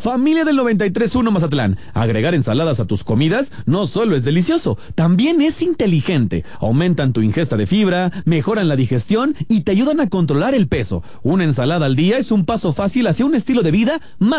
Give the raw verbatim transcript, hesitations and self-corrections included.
Familia del noventa y tres punto uno Mazatlán, agregar ensaladas a tus comidas no solo es delicioso, también es inteligente. Aumentan tu ingesta de fibra, mejoran la digestión y te ayudan a controlar el peso. Una ensalada al día es un paso fácil hacia un estilo de vida más